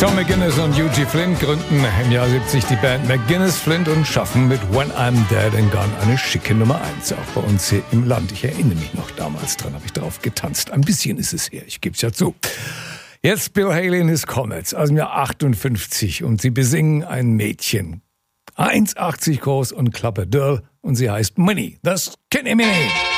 Tom McGuinness und Eugene Flint gründen im Jahr 70 die Band McGuinness Flint und schaffen mit When I'm Dead and Gone eine schicke Nummer 1, auch bei uns hier im Land. Ich erinnere mich noch damals dran, habe ich drauf getanzt. Ein bisschen ist es her, ich gebe es ja zu. Jetzt Bill Haley and his Comets aus dem Jahr 58 und sie besingen ein Mädchen. 1,80 groß und klapperdürr und sie heißt Minnie, das Skinny Minnie.